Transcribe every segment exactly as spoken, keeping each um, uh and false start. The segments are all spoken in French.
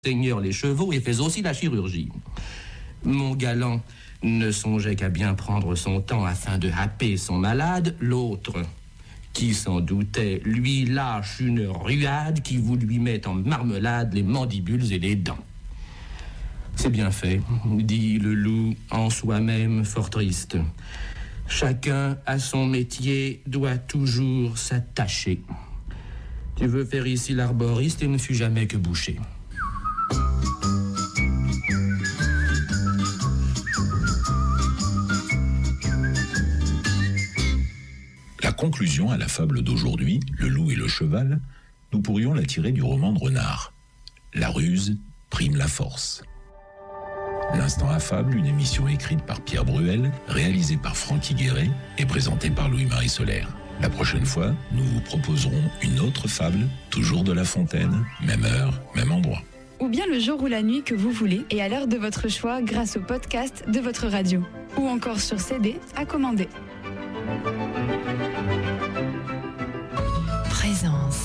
Seigneur les chevaux et fais aussi la chirurgie. Mon galant ne songeait qu'à bien prendre son temps afin de happer son malade. L'autre, qui s'en doutait, lui lâche une ruade qui vous lui met en marmelade les mandibules et les dents. C'est bien fait, dit le loup en soi-même fort triste. Chacun à son métier doit toujours s'attacher. Tu veux faire ici l'arboriste et ne fut jamais que boucher. La conclusion à la fable d'aujourd'hui, Le loup et le cheval, nous pourrions la tirer du roman de Renard. La ruse prime la force. L'Instant à fable, une émission écrite par Pierre Bruel, réalisée par Francky Guéret et présentée par Louis-Marie Solaire. La prochaine fois, nous vous proposerons une autre fable, toujours de La Fontaine, même heure, même endroit. Ou bien le jour ou la nuit que vous voulez et à l'heure de votre choix grâce au podcast de votre radio. Ou encore sur C D à commander. Présence.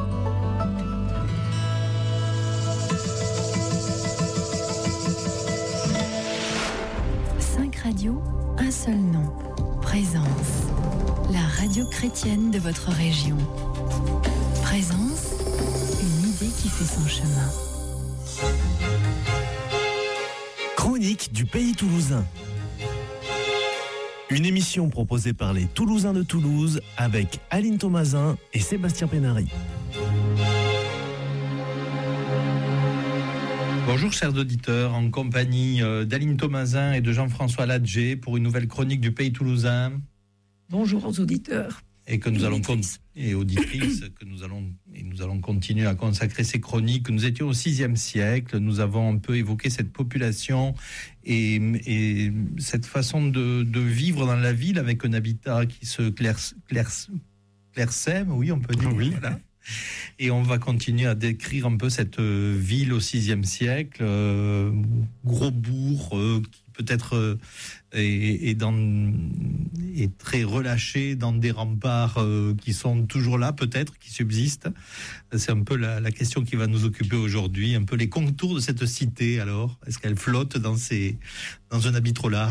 Cinq radios, un seul nom. Présence. La radio chrétienne de votre région. Présence, une idée qui fait son chemin. Chronique du Pays Toulousain. Une émission proposée par les Toulousains de Toulouse avec Aline Thomasin et Sébastien Pénary. Bonjour chers auditeurs, en compagnie d'Aline Thomasin et de Jean-François Ladger pour une nouvelle chronique du Pays Toulousain. Bonjour aux auditeurs. Et que nous et allons auditrices. et auditrices que nous allons et nous allons continuer à consacrer ces chroniques. Nous étions au sixième siècle, nous avons un peu évoqué cette population et, et cette façon de, de vivre dans la ville avec un habitat qui se clairse, clairse, clairsème, oui on peut dire. Oui. Voilà. Et on va continuer à décrire un peu cette ville au sixième siècle, euh, gros bourg euh, qui peut-être euh, est, est, dans, est très relâché dans des remparts euh, qui sont toujours là, peut-être, qui subsistent. C'est un peu la, la question qui va nous occuper aujourd'hui, un peu les contours de cette cité alors. Est-ce qu'elle flotte dans, ces, dans un habit trop large ?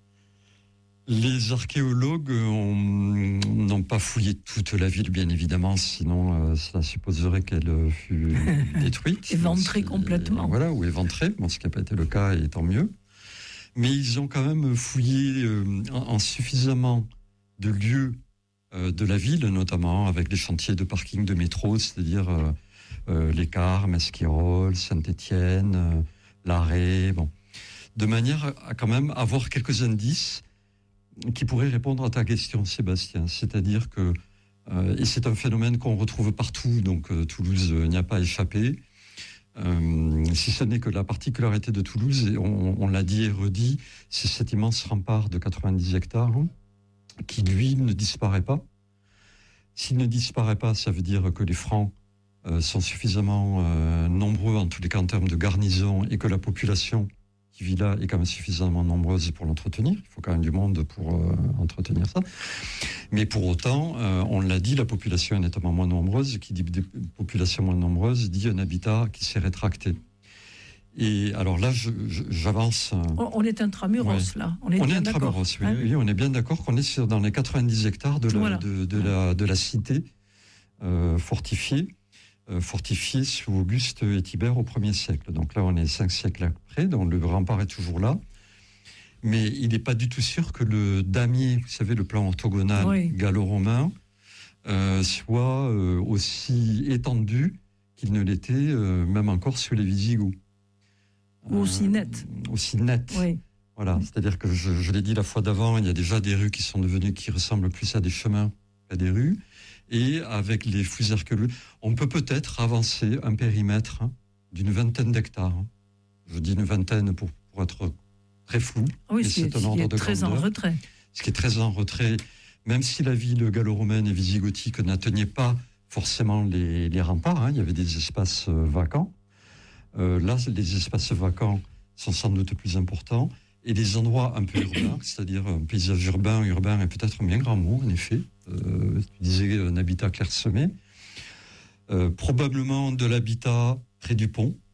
Les archéologues ont- n'ont pas fouillé toute la ville, bien évidemment, sinon euh, cela supposerait qu'elle fut détruite. Éventrée C'est- complètement. Voilà, ou éventrée, bon, ce qui n'a pas été le cas, et tant mieux. Mais ils ont quand même fouillé euh, en, en suffisamment de lieux euh, de la ville, notamment avec des chantiers de parking de métro, c'est-à-dire euh, euh, Les Carmes, Esquirol, Saint-Étienne, euh, Larrey, bon, de manière à, à quand même avoir quelques indices qui pourrait répondre à ta question, Sébastien. C'est-à-dire que, euh, et c'est un phénomène qu'on retrouve partout, donc euh, Toulouse euh, n'y a pas échappé, euh, si ce n'est que la particularité de Toulouse, et on, on l'a dit et redit, c'est cet immense rempart de quatre-vingt-dix hectares hein, qui, lui, ne disparaît pas. S'il ne disparaît pas, ça veut dire que les Francs euh, sont suffisamment euh, nombreux, en tous les cas en termes de garnison, et que la population qui vit là est quand même suffisamment nombreuse pour l'entretenir. Il faut quand même du monde pour euh, entretenir ça. Mais pour autant, euh, on l'a dit, la population est nettement moins nombreuse. Qui dit des population moins nombreuse dit un habitat qui s'est rétracté. Et alors là, je, je, j'avance. euh, On, on est intramuros, Ouais. là. On est on est bien un d'accord. Tramuros, oui, Hein oui, on est bien d'accord qu'on est sur, dans les quatre-vingt-dix hectares de la, Voilà. de, de la, de la cité euh, fortifiée, euh, fortifiée sous Auguste et Tibère au premier siècle. Donc là, on est cinq siècles après, donc le rempart est toujours là. Mais il n'est pas du tout sûr que le damier, vous savez, le plan orthogonal Oui. gallo-romain, euh, soit euh, aussi étendu qu'il ne l'était euh, même encore sous les Visigoths. Ou aussi net. Aussi net. Oui. Voilà, c'est-à-dire que je, je l'ai dit la fois d'avant, il y a déjà des rues qui sont devenues, qui ressemblent plus à des chemins qu'à des rues. Et avec les fouilles archéologiques, on peut peut-être avancer un périmètre hein, d'une vingtaine d'hectares. hein. Je dis une vingtaine pour, pour être très flou. Ah oui, mais c'est, c'est un c'est ordre de très en grandeur. retrait. Ce qui est très en retrait, même si la ville gallo-romaine et visigothique n'atteignait pas forcément les, les remparts, hein, il y avait des espaces euh, vacants. Euh, là, les espaces vacants sont sans doute plus importants. Et des endroits un peu urbains, c'est-à-dire un paysage urbain, urbain est peut-être un bien grand mot, en effet. Euh, tu disais un habitat clairsemé. Euh, probablement de l'habitat près du pont,